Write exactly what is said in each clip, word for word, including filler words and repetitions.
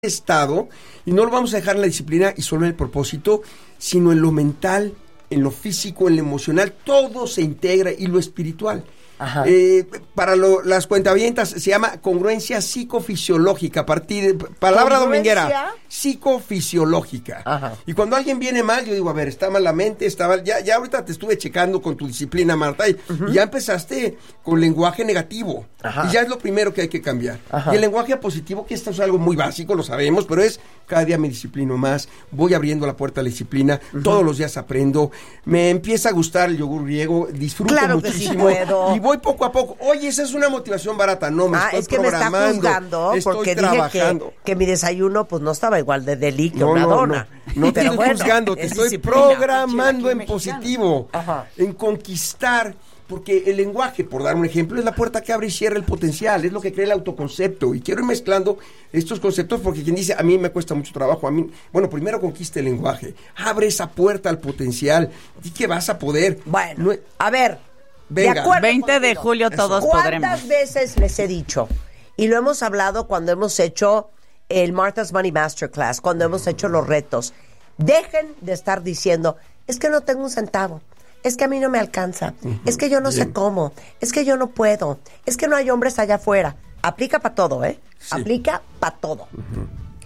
estado, y no lo vamos a dejar en la disciplina y solo en el propósito, sino en lo mental, en lo físico, en lo emocional, todo se integra, y lo espiritual. Ajá. Eh, para lo, las cuentavientas se llama congruencia psicofisiológica, a partir de palabra dominguera, psicofisiológica. Ajá. Y cuando alguien viene mal, yo digo, a ver, está mal la mente, está mal, ya, ya ahorita te estuve checando con tu disciplina, Marta, y, uh-huh. y ya empezaste con lenguaje negativo. Ajá. Y ya es lo primero que hay que cambiar. Ajá. Y el lenguaje positivo, que esto es algo muy básico, lo sabemos, pero es cada día me disciplino más, voy abriendo la puerta a la disciplina, uh-huh. todos los días aprendo, me empieza a gustar el yogur griego, disfruto claro muchísimo. Que sí puedo. Y voy poco a poco. Oye, esa es una motivación barata. No, me ah, estoy es que programando. Me está juzgando estoy porque trabajando. Dije que, que mi desayuno pues no estaba igual de deli que no, una no, dona. No, no te estoy bueno, juzgando, te estoy programando en positivo, Ajá. en conquistar. Porque el lenguaje, por dar un ejemplo, es la puerta que abre y cierra el potencial, es lo que crea el autoconcepto. Y quiero ir mezclando estos conceptos porque quien dice, a mí me cuesta mucho trabajo, a mí, bueno, primero conquista el lenguaje, abre esa puerta al potencial, y que vas a poder. Bueno, no, a ver, venga. De acuerdo veinte de julio Eso. Todos ¿Cuántas podremos. ¿Cuántas veces les he dicho? Y lo hemos hablado cuando hemos hecho el Martha's Money Masterclass, cuando hemos hecho los retos. Dejen de estar diciendo, es que no tengo un centavo. Es que a mí no me alcanza, uh-huh. es que yo no Bien. sé cómo, es que yo no puedo, es que no hay hombres allá afuera. Aplica para todo, ¿eh? Sí. Aplica para todo. Uh-huh.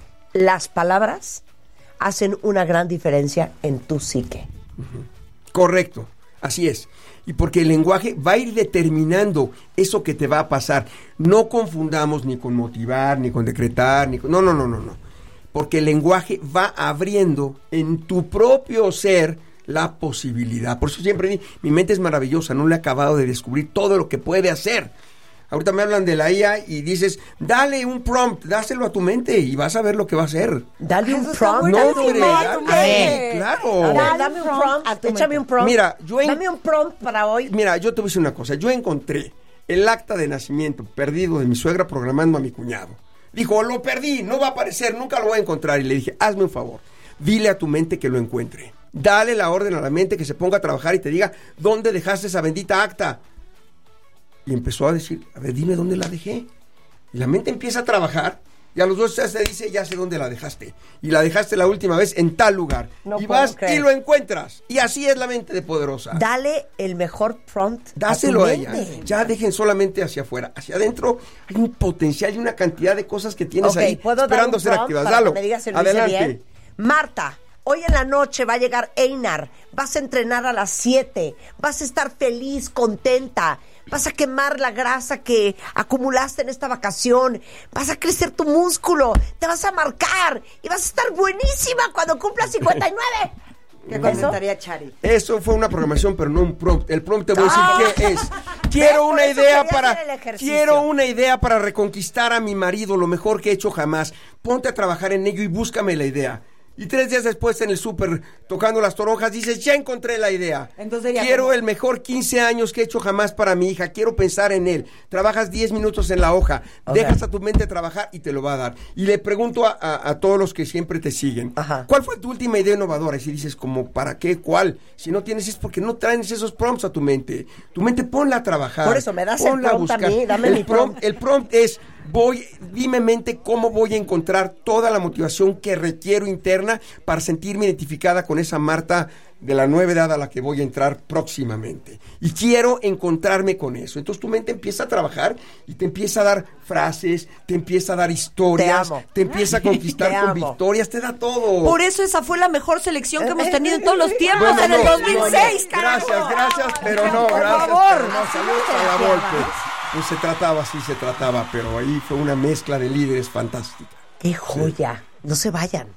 Las palabras hacen una gran diferencia en tu psique. Uh-huh. Correcto, así es. Y porque el lenguaje va a ir determinando eso que te va a pasar. No confundamos ni con motivar, ni con decretar, ni con... No, no, no, no, no. Porque el lenguaje va abriendo en tu propio ser la posibilidad. Por eso siempre digo, mi mente es maravillosa, no le he acabado de descubrir todo lo que puede hacer. Ahorita me hablan de la I A y dices, dale un prompt, dáselo a tu mente y vas a ver lo que va a hacer. Dale un prompt. No, hombre, dale, claro. Dale, dame un prompt, échame un prompt. Mira, yo en... Dame un prompt para hoy. Mira, yo te voy a decir una cosa, yo encontré el acta de nacimiento perdido de mi suegra programando a mi cuñado. Dijo, lo perdí, no va a aparecer, nunca lo voy a encontrar. Y le dije, hazme un favor, dile a tu mente que lo encuentre. Dale la orden a la mente que se ponga a trabajar y te diga, ¿dónde dejaste esa bendita acta? Y empezó a decir, a ver, dime dónde la dejé. Y la mente empieza a trabajar y a los dos días te dice, ya sé dónde la dejaste. Y la dejaste la última vez en tal lugar. No y vas creer. Y lo encuentras. Y así es la mente de poderosa. Dale el mejor prompt. Dáselo a, a ella. Ya dejen solamente hacia afuera. Hacia adentro hay un potencial y una cantidad de cosas que tienes okay, ahí ¿puedo esperando dar un ser activas. Para Dalo. Que me digas si lo Adelante. Hice bien? Marta. Hoy en la noche va a llegar Einar, vas a entrenar a las siete, vas a estar feliz, contenta, vas a quemar la grasa que acumulaste en esta vacación, vas a crecer tu músculo, te vas a marcar y vas a estar buenísima cuando cumplas cincuenta y nueve. ¿Qué comentaría Chari? Eso fue una programación, pero no un prompt. El prompt te voy a decir ah. qué es. Quiero una idea para quiero una idea para reconquistar a mi marido, lo mejor que he hecho jamás. Ponte a trabajar en ello y búscame la idea. Y tres días después en el súper, tocando las toronjas, dices, ya encontré la idea. Entonces, quiero como... el mejor quince años que he hecho jamás para mi hija. Quiero pensar en él. Trabajas diez minutos en la hoja. Okay. Dejas a tu mente trabajar y te lo va a dar. Y le pregunto a, a, a todos los que siempre te siguen, Ajá. ¿cuál fue tu última idea innovadora? Y si dices, como, ¿para qué? ¿Cuál? Si no tienes, es porque no traes esos prompts a tu mente. Tu mente, ponla a trabajar. Por eso, me das el prompt a, a mí, dame el mi prompt. El prompt es... Voy, dime mente cómo voy a encontrar toda la motivación que requiero interna para sentirme identificada con esa Marta de la nueva edad a la que voy a entrar próximamente. Y quiero encontrarme con eso. Entonces tu mente empieza a trabajar y te empieza a dar frases, te empieza a dar historias, te, te empieza a conquistar te con amo. victorias, te da todo. Por eso esa fue la mejor selección que hemos tenido en todos los tiempos, bueno, en el no, dos mil seis, no, no. Gracias, gracias, pero no, por gracias. Favor, pero no, saludos a la Volpe. Pues se trataba, sí se trataba, pero ahí fue una mezcla de líderes fantástica. ¡Qué joya! Sí. No se vayan.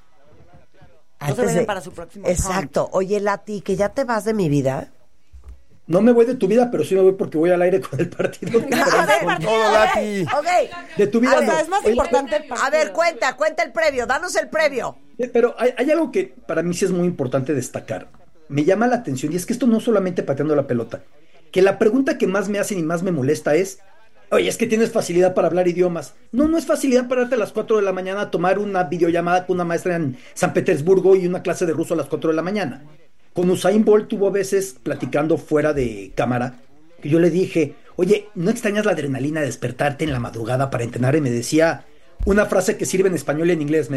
No se vayan de... para su próximo Exacto. Prompt. Oye, Lati, ¿que ya te vas de mi vida? No me voy de tu vida, pero sí me voy porque voy al aire con el partido. con todo, Lati. Okay. De tu vida. A ver, no. Es más Oye, importante el partido. A ver, cuenta, cuenta el previo. Danos el previo. Pero hay, hay algo que para mí sí es muy importante destacar. Me llama la atención, y es que esto no solamente pateando la pelota. Que la pregunta que más me hacen y más me molesta es, oye, es que tienes facilidad para hablar idiomas. No, no es facilidad pararte a las cuatro de la mañana a tomar una videollamada con una maestra en San Petersburgo y una clase de ruso a las cuatro de la mañana. Con Usain Bolt tuvo veces platicando fuera de cámara, que yo le dije, oye, ¿no extrañas la adrenalina de despertarte en la madrugada para entrenar? Y me decía, una frase que sirve en español y en inglés.